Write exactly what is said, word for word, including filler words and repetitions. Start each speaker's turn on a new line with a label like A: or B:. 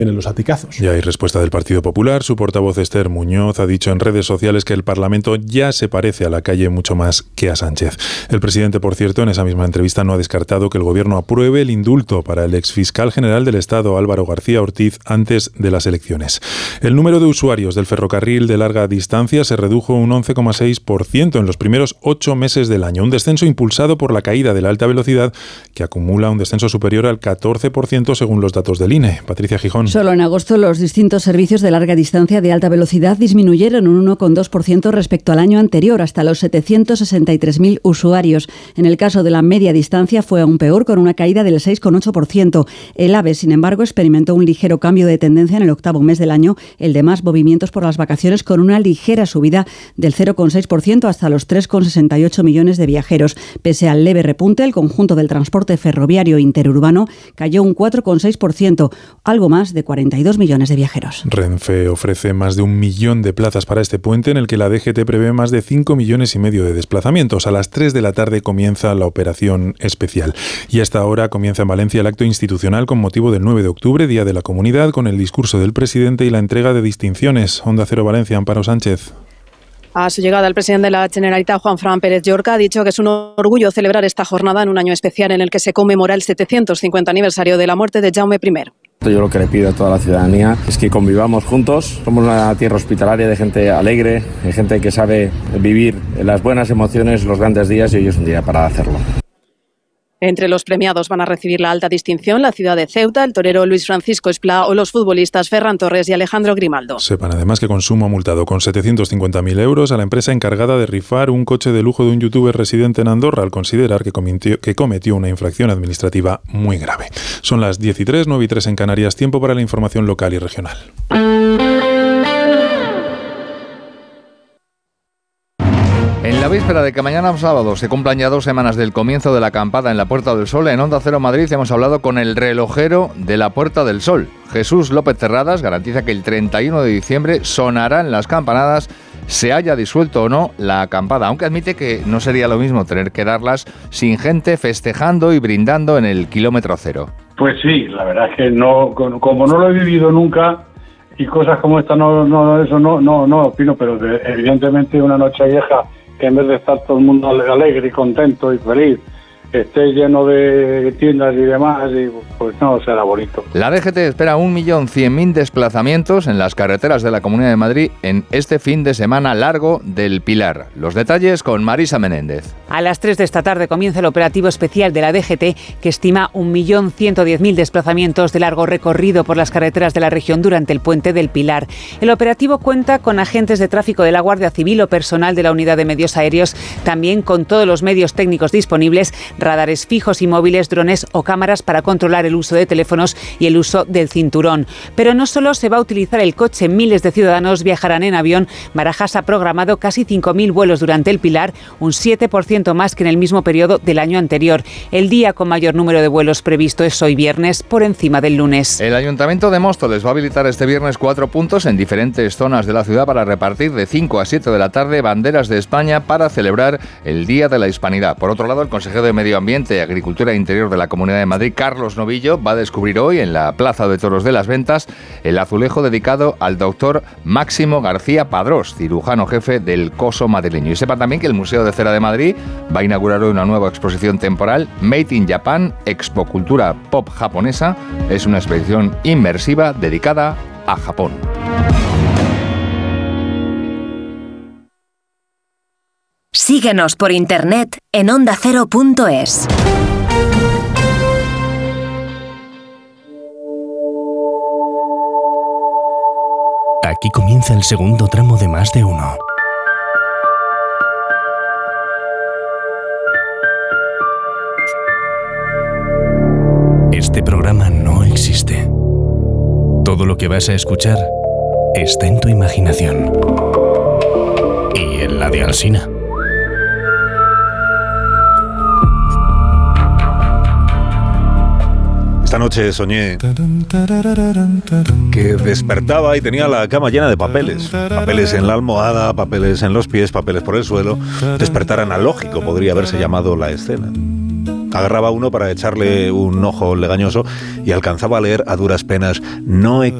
A: en los aticazos.
B: Ya hay respuesta del Partido Popular. Su portavoz Esther Muñoz ha dicho en redes sociales que el Parlamento ya se parece a la calle mucho más que a Sánchez. El presidente, por cierto, en esa misma entrevista no ha descartado que el Gobierno apruebe el indulto para el exfiscal general del Estado, Álvaro García Ortiz, antes de las elecciones. El número de usuarios del ferrocarril de larga distancia se redujo un once coma seis por ciento en los primeros ocho meses del año, un descenso impulsado por la caída de la alta velocidad, que acumula un descenso superior al catorce por ciento según los datos del I N E. Patricia Gijón.
C: Solo en agosto los distintos servicios de larga distancia de alta velocidad disminuyeron un uno coma dos por ciento respecto al año anterior, hasta los setecientos sesenta y tres mil usuarios. En el caso de la media distancia fue aún peor, con una caída del seis coma ocho por ciento. El AVE, sin embargo, experimentó un ligero cambio de tendencia en el octavo mes del año, el de más movimientos por las vacaciones, con una ligera subida del cero coma seis por ciento hasta los tres coma sesenta y ocho millones de viajeros. Pese al leve repunte, el conjunto del transporte ferroviario interurbano cayó un cuatro coma seis por ciento, algo más de cuarenta y dos millones de viajeros.
B: Renfe ofrece más de un millón de plazas para este puente, en el que la D G T prevé más de cinco millones y medio de desplazamientos. A las tres de la tarde comienza la operación especial. Y hasta ahora comienza en Valencia el acto institucional con motivo del nueve de octubre, Día de la Comunidad, con el discurso del presidente y la entrega de distinciones. Onda Cero Valencia, Amparo Sánchez.
D: A su llegada, el presidente de la Generalitat, Juanfran Pérez Llorca, ha dicho que es un orgullo celebrar esta jornada en un año especial en el que se conmemora el setecientos cincuenta aniversario de la muerte de Jaume primero.
E: Yo lo que le pido a toda la ciudadanía es que convivamos juntos. Somos una tierra hospitalaria de gente alegre, de gente que sabe vivir las buenas emociones, los grandes días, y hoy es un día para hacerlo.
D: Entre los premiados van a recibir la alta distinción la ciudad de Ceuta, el torero Luis Francisco Esplá o los futbolistas Ferran Torres y Alejandro Grimaldo.
B: Sepan además que Consumo ha multado con setecientos cincuenta mil euros a la empresa encargada de rifar un coche de lujo de un youtuber residente en Andorra, al considerar que cometió, que cometió una infracción administrativa muy grave. Son las diez y tres, nueve y tres en Canarias, tiempo para la información local y regional.
F: En la víspera de que mañana sábado se cumplan ya dos semanas del comienzo de la acampada en la Puerta del Sol, en Onda Cero Madrid hemos hablado con el relojero de la Puerta del Sol. Jesús López Terradas garantiza que el treinta y uno de diciembre sonarán las campanadas, se haya disuelto o no la acampada, aunque admite que no sería lo mismo tener que darlas sin gente festejando y brindando en el kilómetro cero.
G: Pues sí, la verdad es que no, como no lo he vivido nunca y cosas como esta, no, no, eso no, no, no opino, pero de, evidentemente una noche vieja que en vez de estar todo el mundo alegre y contento y feliz, esté lleno de tiendas y demás, y pues no será bonito.
F: La D G T espera un millón cien mil desplazamientos en las carreteras de la Comunidad de Madrid en este fin de semana largo del Pilar. Los detalles con Marisa Menéndez.
H: A las tres de esta tarde comienza el operativo especial de la D G T, que estima un millón ciento diez mil desplazamientos de largo recorrido por las carreteras de la región durante el puente del Pilar. El operativo cuenta con agentes de tráfico de la Guardia Civil o personal de la Unidad de Medios Aéreos, también con todos los medios técnicos disponibles, radares fijos y móviles, drones o cámaras para controlar el uso de teléfonos y el uso del cinturón. Pero no solo se va a utilizar el coche, miles de ciudadanos viajarán en avión. Barajas ha programado casi cinco mil vuelos durante el Pilar, un siete por ciento más que en el mismo periodo del año anterior. El día con mayor número de vuelos previsto es hoy viernes, por encima del lunes.
F: El Ayuntamiento de Móstoles va a habilitar este viernes cuatro puntos en diferentes zonas de la ciudad para repartir de cinco a siete de la tarde banderas de España para celebrar el Día de la Hispanidad. Por otro lado, el consejero de Medio Ambiente y Agricultura e Interior de la Comunidad de Madrid, Carlos Novillo, va a descubrir hoy en la Plaza de Toros de las Ventas el azulejo dedicado al doctor Máximo García Padrós, cirujano jefe del Coso madrileño. Y sepa también que el Museo de Cera de Madrid va a inaugurar hoy una nueva exposición temporal, Made in Japan, Expo Cultura Pop Japonesa. Es una exposición inmersiva dedicada a Japón.
I: Síguenos por internet en onda cero punto es.
J: Aquí comienza el segundo tramo de Más de Uno. Este programa no existe. Todo lo que vas a escuchar está en tu imaginación. Y en la de Alsina.
K: Esta noche soñé que despertaba y tenía la cama llena de papeles. Papeles en la almohada, papeles en los pies, papeles por el suelo. Despertar analógico podría haberse llamado la escena. Agarraba uno para echarle un ojo legañoso y alcanzaba a leer a duras penas: no he